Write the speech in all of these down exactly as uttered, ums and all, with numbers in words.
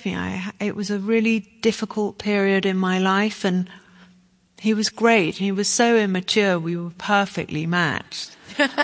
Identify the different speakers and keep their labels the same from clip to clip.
Speaker 1: me. I, it was a really difficult period in my life, and he was great. He was so immature. We were perfectly matched.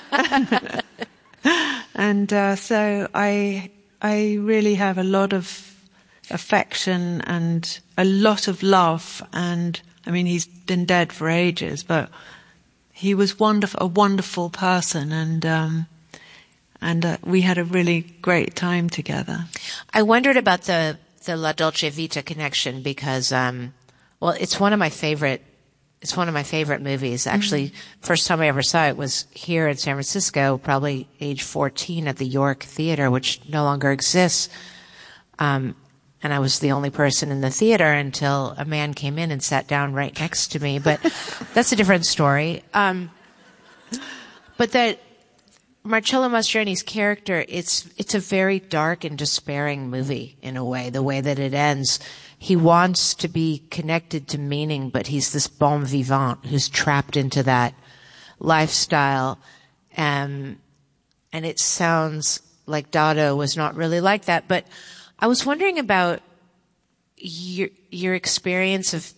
Speaker 1: And uh, so I, I really have a lot of affection and a lot of love. And I mean, he's been dead for ages, but he was wonderful, a wonderful person, and um, and uh, we had a really great time together.
Speaker 2: I wondered about the the La Dolce Vita connection because, um, well, it's one of my favorite. It's one of my favorite movies. Actually, mm-hmm. First time I ever saw it was here in San Francisco, probably age fourteen at the York Theater, which no longer exists. Um, and I was the only person in the theater until a man came in and sat down right next to me. But that's a different story. Um, but that Marcello Mastroianni's character, it's it's a very dark and despairing movie in a way, the way that it ends. He wants to be connected to meaning, but he's this bon vivant who's trapped into that lifestyle. Um, and it sounds like Dado was not really like that. But I was wondering about your, your experience of,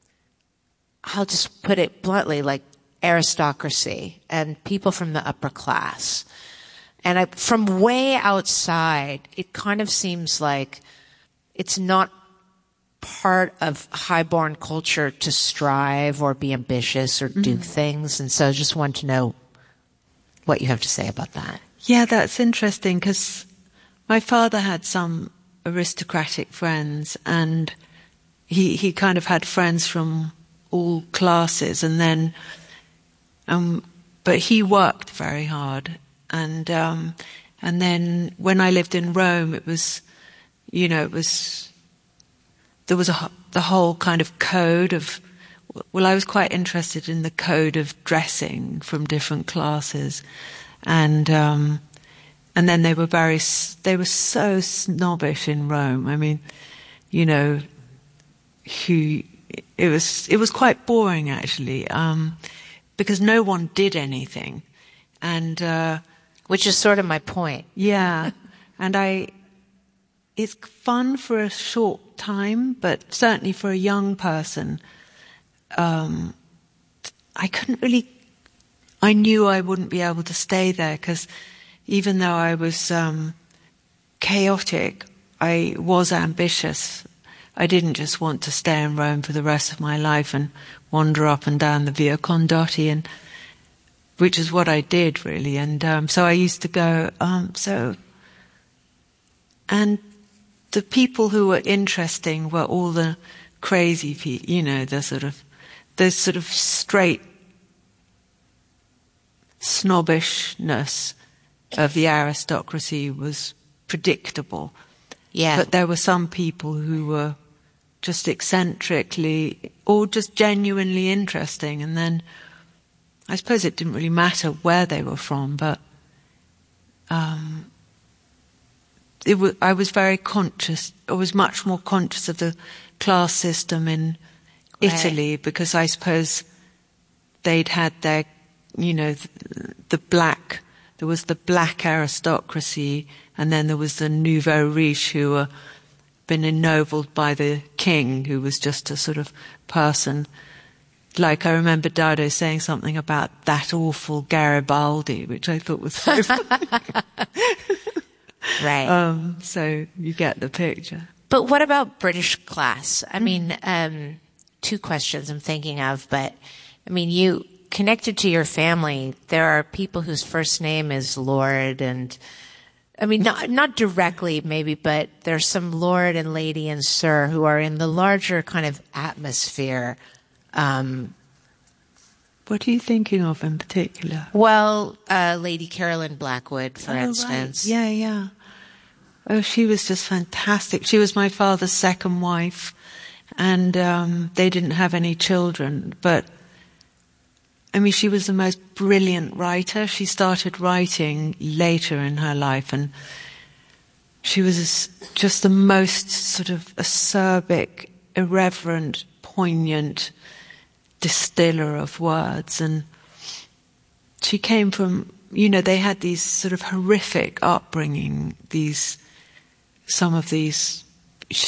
Speaker 2: I'll just put it bluntly, like aristocracy and people from the upper class. And I, from way outside, it kind of seems like it's not part of highborn culture to strive or be ambitious or do mm. things. And so I just want to know what you have to say about that.
Speaker 1: Yeah, that's interesting because my father had some aristocratic friends, and he, he kind of had friends from all classes, and then, um, but he worked very hard. And, um, and then when I lived in Rome, it was, you know, it was, there was a, the whole kind of code of, well, I was quite interested in the code of dressing from different classes. And, um, and then they were very, they were so snobbish in Rome. I mean, you know, who, it was, it was quite boring actually, um, because no one did anything. And, uh,
Speaker 2: which is sort of my point.
Speaker 1: Yeah. And I, it's fun for a short time, but certainly for a young person, um, I couldn't really, I knew I wouldn't be able to stay there because even though I was um, chaotic, I was ambitious. I didn't just want to stay in Rome for the rest of my life and wander up and down the Via Condotti, and which is what I did really. And um, so I used to go, um, so, and the people who were interesting were all the crazy people, you know, the sort of, the sort of straight snobbishness of the aristocracy was predictable.
Speaker 2: Yeah.
Speaker 1: But there were some people who were just eccentrically or just genuinely interesting. And then I suppose it didn't really matter where they were from, but um, it was, I was very conscious, I was much more conscious of the class system in right. Italy, because I suppose they'd had their, you know, the, the black, there was the black aristocracy, and then there was the nouveau riche who were been ennobled by the king, who was just a sort of person. Like I remember Dado saying something about that awful Garibaldi, which I thought was so funny.
Speaker 2: Right.
Speaker 1: Um, so you get the picture.
Speaker 2: But what about British class? I mean, um, two questions I'm thinking of, but I mean, you connected to your family. There are people whose first name is Lord, and I mean, not, not directly maybe, but there's some Lord and Lady and Sir who are in the larger kind of atmosphere. Um,
Speaker 1: what are you thinking of in particular?
Speaker 2: Well, uh, Lady Carolyn Blackwood, for
Speaker 1: oh,
Speaker 2: instance.
Speaker 1: Right. Yeah, yeah. Oh, she was just fantastic. She was my father's second wife, and um, they didn't have any children. But, I mean, she was the most brilliant writer. She started writing later in her life, and she was just the most sort of acerbic, irreverent, poignant distiller of words. And she came from, you know, they had these sort of horrific upbringing, these, some of these